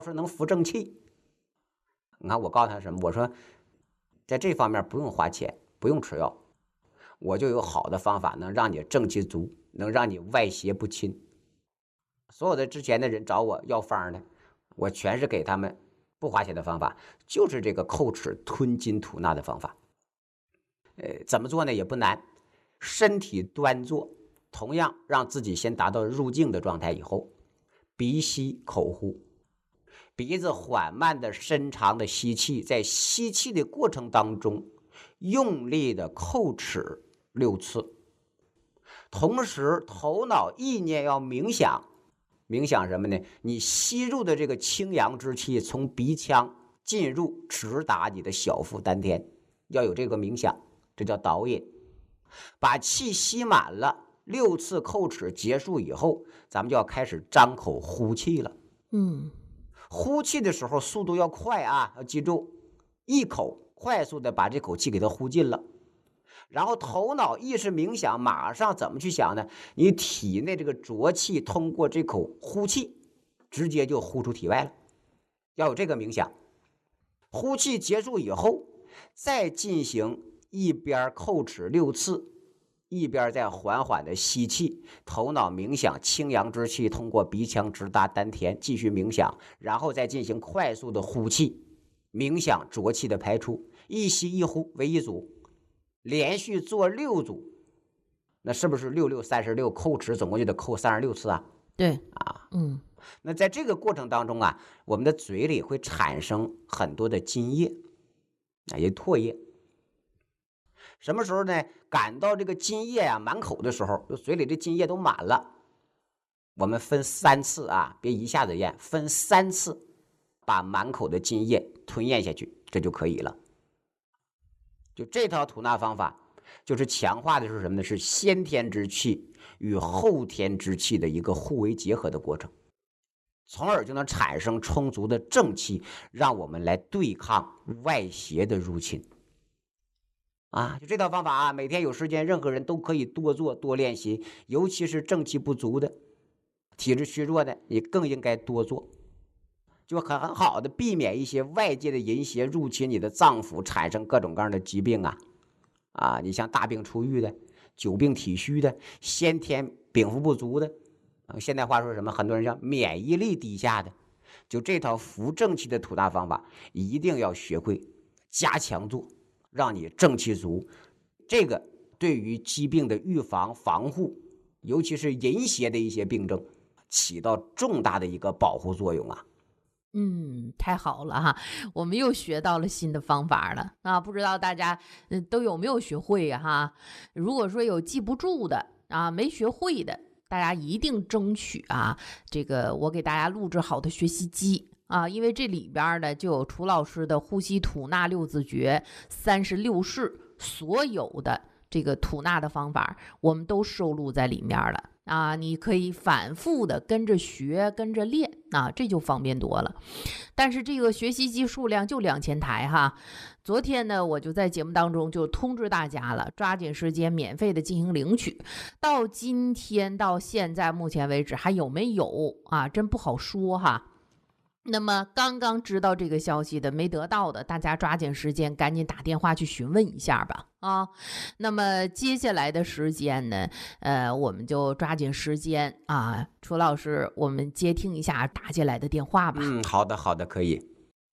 是能扶正气。你看我告诉他什么？我说在这方面不用花钱，不用吃药，我就有好的方法能让你正气足，能让你外邪不侵。所有的之前的人找我要方的，我全是给他们不花钱的方法，就是这个叩齿吞金吐纳的方法。怎么做呢？也不难，身体端坐，同样让自己先达到入静的状态以后，鼻吸口呼，鼻子缓慢的深长的吸气，在吸气的过程当中用力的叩齿6次，同时头脑意念要冥想。冥想什么呢？你吸入的这个清阳之气从鼻腔进入，直达你的小腹丹田，要有这个冥想，这叫导引。把气吸满了，6次叩齿结束以后，咱们就要开始张口呼气了。呼气的时候速度要快啊，要记住，一口快速的把这口气给它呼进了。然后头脑意识冥想，马上怎么去想呢？你体内这个浊气通过这口呼气直接就呼出体外了，要有这个冥想。呼气结束以后，再进行一边叩齿6次，一边再缓缓的吸气，头脑冥想清阳之气通过鼻腔直达丹田，继续冥想，然后再进行快速的呼气，冥想浊气的排出，一吸一呼为一组，连续做6组，那是不是6 6 36？叩齿总共就得叩36次啊？ 对啊，那在这个过程当中啊，我们的嘴里会产生很多的津液，也唾液。什么时候呢？感到这个津液啊满口的时候，嘴里的津液都满了，我们分3次啊，别一下子咽，分3次，把满口的津液吞咽下去，这就可以了。就这套吐纳方法，就是强化的是什么呢？是先天之气与后天之气的一个互为结合的过程，从而就能产生充足的正气，让我们来对抗外邪的入侵。就这套方法啊，每天有时间，任何人都可以多做多练习，尤其是正气不足的、体质虚弱的，你更应该多做，就很好的避免一些外界的淫邪入侵你的脏腑，产生各种各样的疾病你像大病初愈的、久病体虚的、先天禀赋不足的，现代话说什么？很多人叫免疫力低下的，就这套扶正气的吐纳方法，一定要学会加强做，让你正气足。这个对于疾病的预防防护，尤其是淫邪的一些病症，起到重大的一个保护作用啊。 太好了哈，我们又学到了新的方法了不知道大家都有没有学会哈？如果说有记不住的没学会的，大家一定争取这个我给大家录制好的学习机因为这里边呢就有楚老师的呼吸吐纳6字诀、36式，所有的这个吐纳的方法我们都收录在里面了你可以反复的跟着学跟着练这就方便多了。但是这个学习机数量就2000台哈。昨天呢我就在节目当中就通知大家了，抓紧时间免费的进行领取。到今天到现在目前为止还有没有真不好说哈。那么刚刚知道这个消息的没得到的，大家抓紧时间赶紧打电话去询问一下吧那么接下来的时间呢我们就抓紧时间楚老师，我们接听一下打进来的电话吧。 好的好的，可以。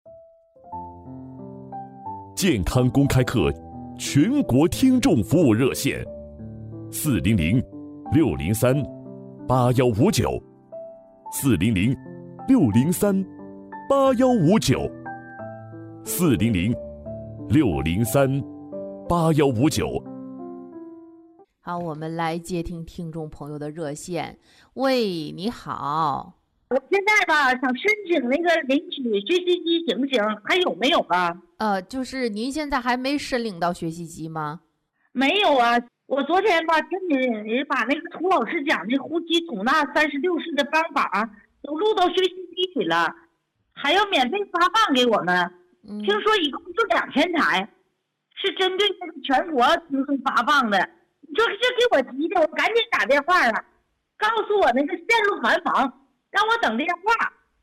健康公开课全国听众服务热线400-603-8159 400-603-8159 400-603-8159。 好，我们来接听听众朋友的热线。喂，你好。 我现在吧想申请那个领取学习机，行不行？还有没有就是您现在还没申领到学习机吗？ 没有我昨天吧听你把那个涂老师讲的呼吸吐纳36式的方法都录到学习机里了，还要免费发放给我们。听说一共就2000台，是针对这个全国听众发放的。你说这给我急的，我赶紧打电话了，告诉我那个线路繁忙，让我等电话。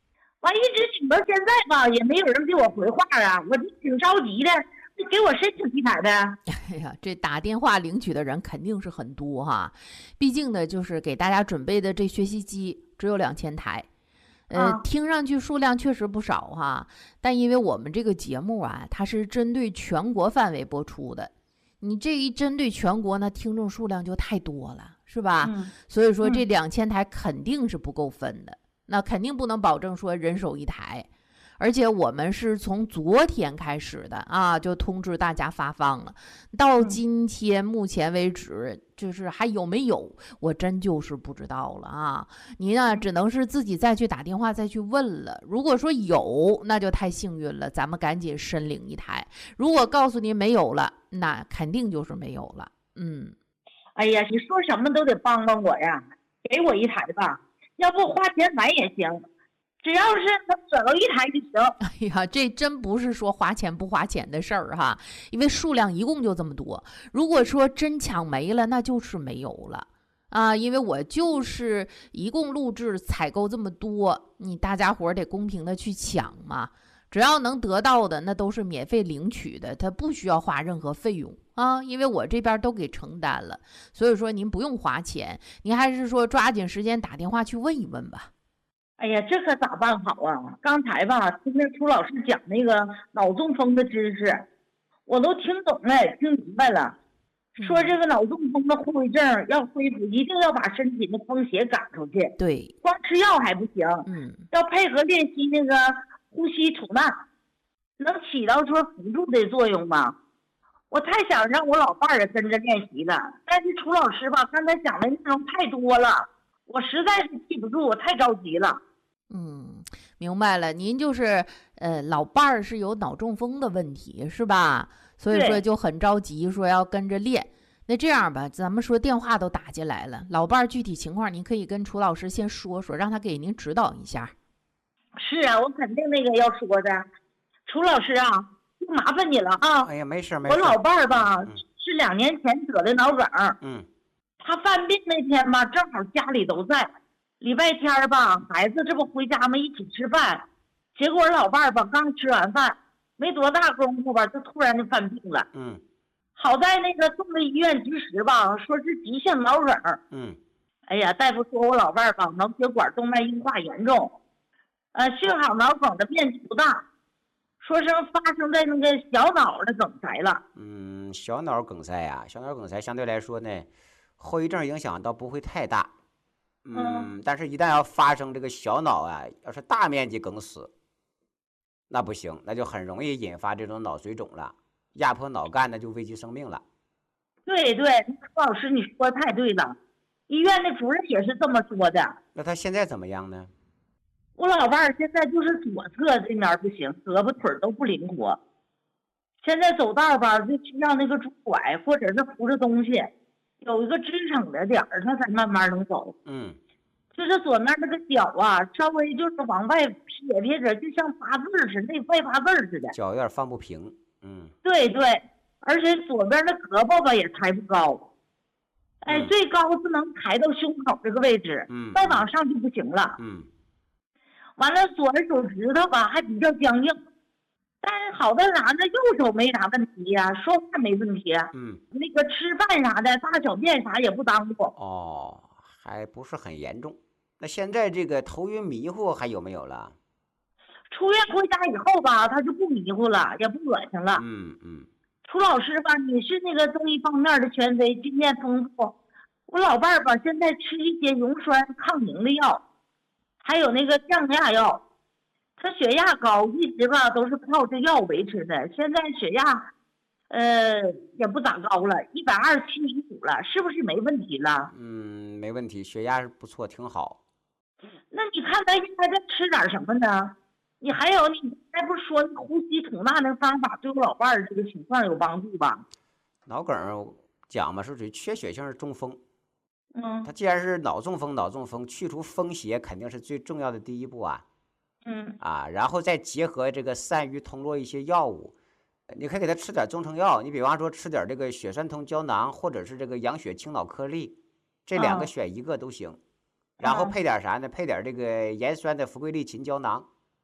完一直请到现在吧，也没有人给我回话啊，我就挺着急的，给我申请一台呗。 哎呀，这打电话领取的人肯定是很多哈，毕竟呢，就是给大家准备的这学习机只有2000台。听上去数量确实不少哈，但因为我们这个节目啊，它是针对全国范围播出的，你这一针对全国呢，听众数量就太多了，是吧？所以说这2000台肯定是不够分的，那肯定不能保证说人手一台。而且我们是从昨天开始的啊，就通知大家发放了，到今天目前为止，就是还有没有，我真就是不知道了啊。您呢，只能是自己再去打电话再去问了。如果说有，那就太幸运了，咱们赶紧申领一台；如果告诉您没有了，那肯定就是没有了。 哎呀，你说什么都得帮帮我呀，给我一台吧，要不花钱买也行。只要是能找到一台就行。 哎呀，这真不是说花钱不花钱的事儿哈，因为数量一共就这么多。如果说真抢没了，那就是没有了啊。因为我就是一共录制采购这么多，你大家伙儿得公平的去抢嘛。只要能得到的，那都是免费领取的，它不需要花任何费用啊，因为我这边都给承担了。所以说您不用花钱，您还是说抓紧时间打电话去问一问吧。 哎呀，这可咋办好啊？刚才吧，听那楚老师讲那个脑中风的知识，我都听懂了，听明白了。说这个脑中风的后遗症要恢复，一定要把身体的风邪赶出去。 对， 光吃药还不行，要配合练习那个呼吸吐纳，能起到说辅助的作用吗？我太想让我老伴儿也跟着练习了，但是楚老师吧，刚才讲的内容太多了。我实在是记不住，我太着急了。 明白了，您就是老伴儿是有脑中风的问题是吧？所以说就很着急，说要跟着练。那这样吧，咱们说电话都打进来了，老伴儿具体情况您可以跟楚老师先说说，让他给您指导一下。 是啊，我肯定那个要说的。楚老师啊，就麻烦你了啊。 哎呀，没事没事。 我老伴儿吧是2年前得的脑梗。他犯病那天吧，正好家里都在，礼拜天吧，孩子这不回家嘛，一起吃饭，结果老伴儿吧刚吃完饭，没多大功夫吧，就突然就犯病了。好在那个送到医院执实吧，说是急性脑梗。哎呀，大夫说我老伴儿吧脑血管动脉硬化严重，幸好脑梗的面积不大，说是发生在那个小脑的梗塞了。 小脑梗塞呀，小脑梗塞相对来说呢，后遗症影响倒不会太大，但是一旦要发生这个小脑啊，要是大面积梗死，那不行，那就很容易引发这种脑水肿了，压迫脑干，那就危及生命了。 对，楚老师你说的太对了，医院的主任也是这么说的。 那他现在怎么样呢？ 我老伴儿现在就是左侧这面不行，胳膊腿都不灵活，现在走道吧就需要那个拄拐或者是扶着东西，有一个支撑的点儿，他才慢慢能走。就是左面那个脚啊，稍微就是往外撇着，就像八字似的，外八字似的， 脚有点放不平。 对，而且左边的胳膊吧也抬不高，最高是能抬到胸口这个位置，再往上就不行了。完了，左手指头吧还比较僵硬，但是好在啥呢？右手没啥问题呀，说话没问题。那个吃饭啥的，大小便啥也不耽误。 还不是很严重。那现在这个头晕迷糊还有没有了？ 出院回家以后吧，他就不迷糊了，也不恶心了。楚老师吧，你是那个中医方面的权威，经验丰富。我老伴儿吧，现在吃一些溶栓抗凝的药，还有那个降压药。他血压高，一直吧都是靠这药维持的。现在血压，也不咋高了，127/5了，是不是没问题了？ 没问题，血压是不错，挺好。 那你看他应该再吃点什么呢？你还有你还不是说呼吸吐纳那方法对我老伴儿这个情况有帮助吧？脑梗讲嘛是属于缺血性中风。它既然是脑中风，去除风邪肯定是最重要的第一步啊。然后再结合这个散瘀通络一些药物，你可以给他吃点中成药，你比方说吃点这个血栓通胶囊，或者是这个养血清脑颗粒，这2个选一个都行。然后配点啥呢？配点这个盐酸的福贵利嗪胶囊。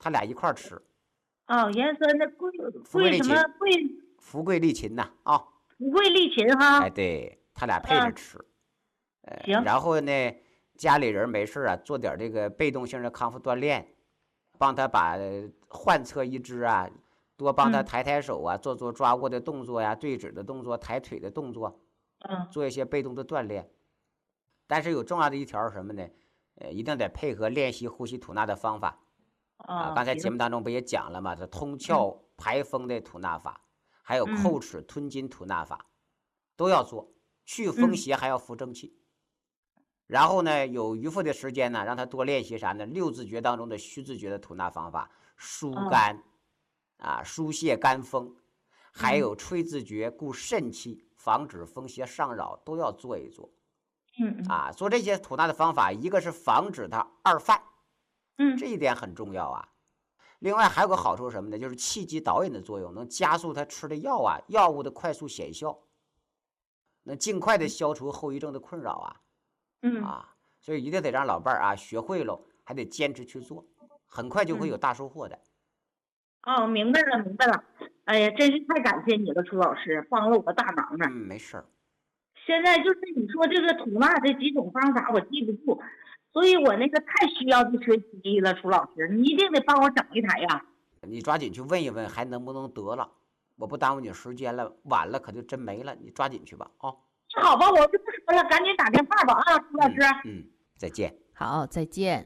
他俩一块儿吃。 哦，盐酸的桂什么桂？ 福贵利芹呐啊。 福贵利芹哈。 哎，对，他俩配着吃。 行。 然后呢，家里人没事啊，做点这个被动性的康复锻炼，帮他把患侧一肢啊，多帮他抬抬手啊，做做抓握的动作呀，对指的动作，抬腿的动作，做一些被动的锻炼。但是有重要的一条是什么呢？一定得配合练习呼吸吐纳的方法。刚才节目当中不也讲了吗？这通窍排风的吐纳法，还有叩齿吞津吐纳法，都要做，去风邪还要扶正气。然后呢，有余腹的时间呢，让他多练习啥呢？六字诀当中的虚字诀的吐纳方法，疏肝疏泄肝风，还有吹字诀固肾气，防止风邪上扰，都要做一做。做这些吐纳的方法，一个是防止它二犯，这一点很重要啊。另外还有个好处是什么呢？就是气机导引的作用，能加速他吃的药物的快速显效，能尽快的消除后遗症的困扰所以一定得让老伴儿学会了，还得坚持去做，很快就会有大收获的。 明白了。哎呀，真是太感谢你了，楚老师，帮了我个大忙啊。 没事儿。 现在就是你说这个吐纳这几种方法我记不住，所以我那个太需要去学习了，楚老师，你一定得帮我整一台呀。 你抓紧去问一问，还能不能得了？我不耽误你时间了，晚了可就真没了。你抓紧去吧好吧，我就不说了，赶紧打电话吧楚老师。 再见。 好，再见。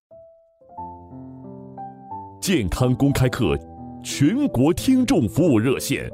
健康公开课全国听众服务热线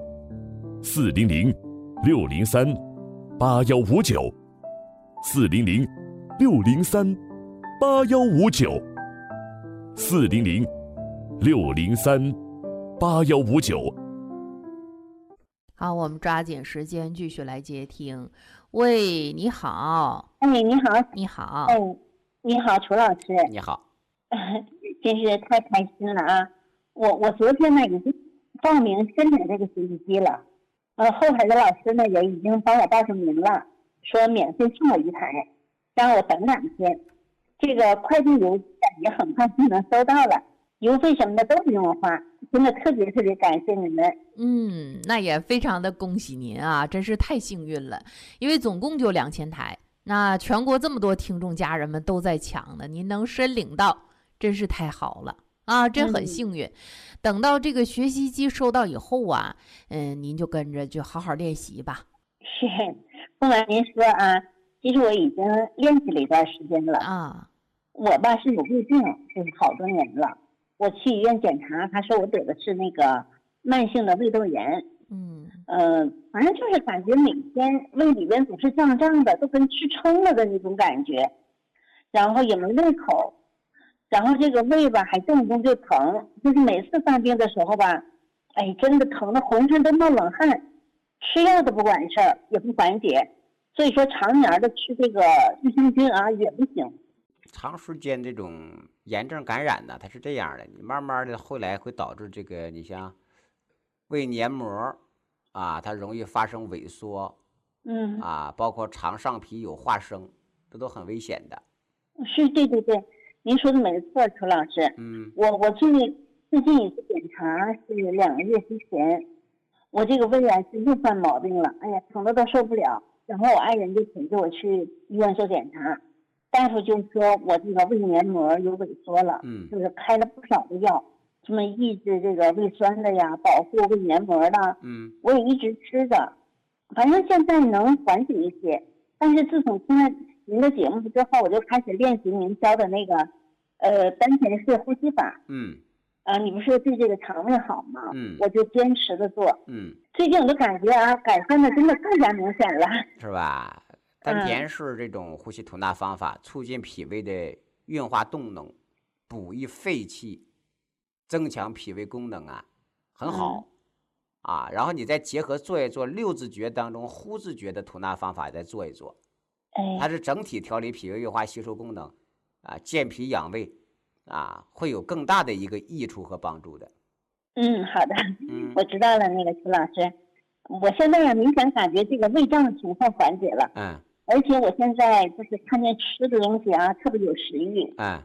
400-603-8159，400-603-8159。 好，我们抓紧时间继续来接听。喂，你好。 你好。 你好。 你好，楚老师。 你好。 真是太开心了啊！我昨天呢已经报名申请这个学习机了，后台的老师呢也已经帮我报上名了，说免费送我一台，让我等2天。这个快递邮件也很快就能收到了，邮费什么的都不用花，真的特别感谢你们。 那也非常的恭喜您啊，真是太幸运了，因为总共就2000台，那全国这么多听众家人们都在抢呢，您能申领到真是太好了真很幸运。等到这个学习机收到以后您就跟着就好好练习吧。 是，不瞒您说其实我已经练习了一段时间了我是有胃病，就是好多年了。我去医院检查，他说我得的是那个慢性的胃窦炎。反正就是感觉每天胃里边总是胀胀的，都跟吃撑了的那种感觉，然后也没胃口。然后这个胃吧还动不动就疼，就是每次犯病的时候吧，真的疼的浑身都冒冷汗，吃药都不管事儿，也不缓解，所以说常年的吃这个益生菌也不行。 长时间这种炎症感染呢，它是这样的，你慢慢的后来会导致这个，你像胃黏膜它容易发生萎缩，包括肠上皮有化生，这都很危险的。 是，对，您说的没错，楚老师。我最近一次检查是2个月之前，我这个胃是又犯毛病了，疼的都受不了。然后我爱人就请着我去医院做检查，大夫就说我这个胃黏膜有萎缩了，就是开了不少的药，什么抑制这个胃酸的呀，保护胃黏膜的，我也一直吃着，反正现在能缓解一些。但是自从听了您的节目之后，我就开始练习您教的那个丹田式呼吸法。你不是对这个肠胃好吗？我就坚持的做。最近我都感觉改善的真的更加明显了， 是吧？丹田式这种呼吸吐纳方法，促进脾胃的运化动能，补益肺气，增强脾胃功能很好。然后你再结合做一做6字诀当中呼字诀的吐纳方法，再做一做，它是整体调理脾胃运化吸收功能健脾养胃会有更大的一个益处和帮助的。 好的，我知道了，那个楚老师，我现在明显感觉这个胃胀的情况缓解了，而且我现在就是看见吃的东西特别有食欲，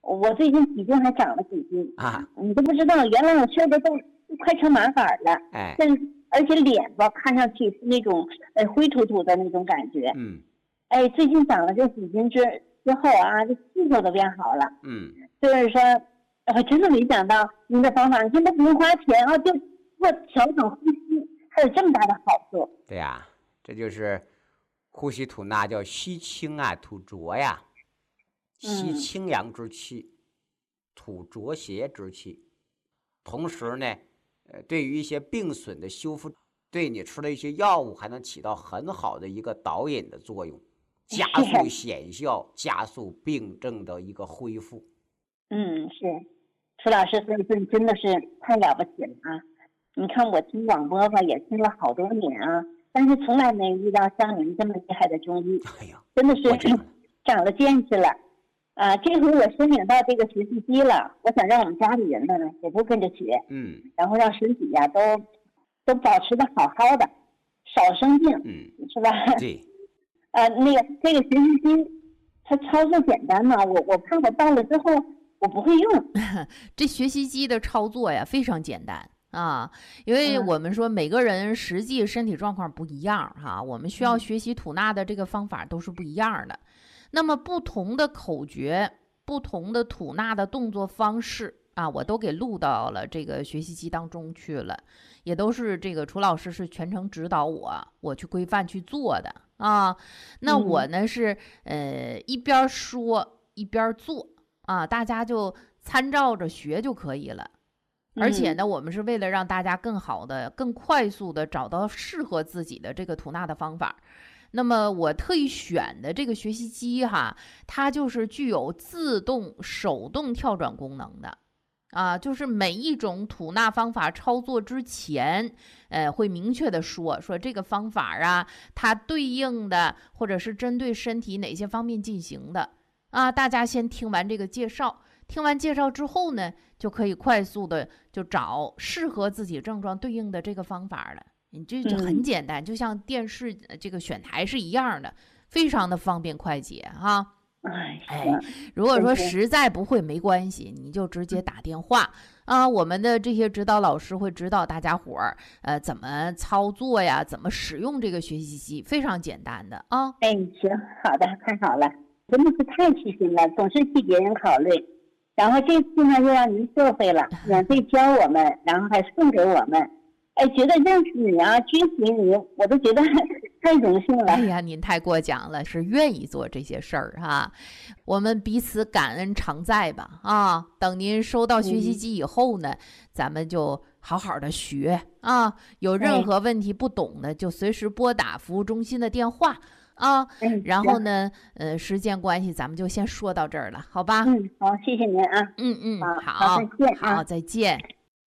我最近体重还长了几斤啊！ 你都不知道，原来我瘦的都快成麻杆了， 哎， 而且脸吧看上去是那种灰突突的那种感觉。哎，最近长了这几斤之后啊，这气色都变好了。就是说，我真的没想到您的方法，你现在不用花钱啊，就做调整呼吸，还有这么大的好处。 对呀，这就是呼吸吐纳，叫吸清啊，吐浊呀，吸清阳之气，吐浊邪之气。同时呢，对于一些病损的修复，对你吃的一些药物还能起到很好的一个导引的作用，加速显效，加速病症的一个恢复。 是，楚老师真的是太了不起了啊！你看我听广播吧，也听了好多年啊，但是从来没遇到像您这么厉害的中医。 哎呀， 真的是长了见识了。这回我申请到这个学习机了，我想让我们家里人呢也都跟着学，然后让身体呀都保持的好好的，少生病，是吧？ 对。 那个这个学习机，它操作简单吗？我怕我到了之后我不会用。 这学习机的操作呀非常简单啊，因为我们说每个人实际身体状况不一样哈，我们需要学习吐纳的这个方法都是不一样的。那么不同的口诀，不同的吐纳的动作方式啊，我都给录到了这个学习机当中去了，也都是这个楚老师是全程指导我去规范去做的啊。那我呢是一边说一边做啊，大家就参照着学就可以了。而且呢，我们是为了让大家更好的、更快速的找到适合自己的这个吐纳的方法。那么我特意选的这个学习机哈，它就是具有自动手动跳转功能的啊，就是每一种吐纳方法操作之前，会明确的说这个方法啊，它对应的或者是针对身体哪些方面进行的啊。大家先听完这个介绍，听完介绍之后呢，就可以快速的就找适合自己症状对应的这个方法了。你这就很简单，就像电视这个选台是一样的，非常的方便快捷哈。如果说实在不会没关系，你就直接打电话啊，我们的这些指导老师会指导大家伙儿怎么操作呀，怎么使用这个学习机，非常简单的啊。 行，好的，太好了，真的是太细心了，总是替别人考虑。然后这次呢又让您受惠了，免费教我们，然后还送给我们。觉得认识你啊，追随你，我都觉得太荣幸了。 哎呀，您太过奖了，是愿意做这些事儿哈。我们彼此感恩常在吧啊。等您收到学习机以后呢，咱们就好好的学啊。有任何问题不懂的，就随时拨打服务中心的电话啊。然后呢，时间关系，咱们就先说到这儿了，好吧？ 好，谢谢您啊。 好， 再见啊。 好，再见。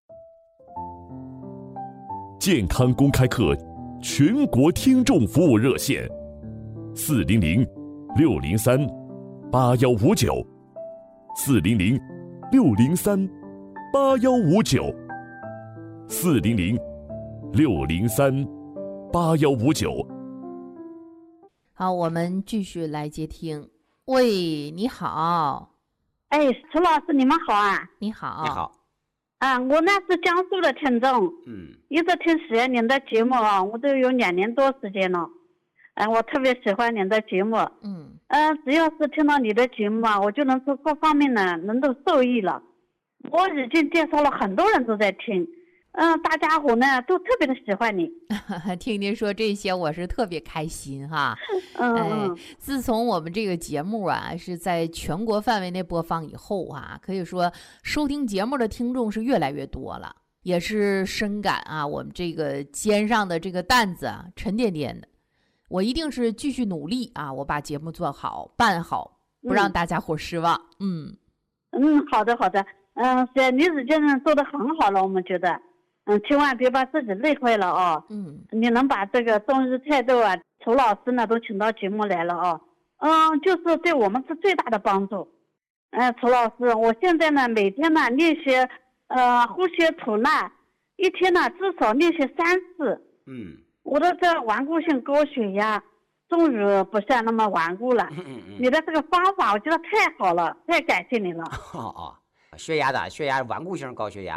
健康公开课全国听众服务热线400-603-8159，400-603-8159。 好，我们继续来接听。喂，你好。 楚老师，你们好啊。 你好。 你好。 我呢是江苏的听众，一直听10年的节目啊，我都有2年多时间了。我特别喜欢您的节目，只要是听到你的节目啊，我就能从各方面呢能够受益了。我已经介绍了很多人都在听，大家伙呢都特别的喜欢你。 听您说这些，我是特别开心哈。自从我们这个节目啊是在全国范围内播放以后啊，可以说收听节目的听众是越来越多了，也是深感啊我们这个肩上的这个担子啊沉甸甸的。我一定是继续努力啊，我把节目做好办好，不让大家伙失望。 好的，你已经做得很好了，我们觉得。千万别把自己累坏了哦。你能把这个中医泰斗啊，楚老师呢都请到节目来了哦。就是对我们是最大的帮助。楚老师，我现在呢每天呢练习呼吸吐纳，一天呢至少练习3次。我的这顽固性高血压， 终于不算那么顽固了。你的这个方法我觉得太好了，太感谢你了。 血压咋？血压顽固性高血压。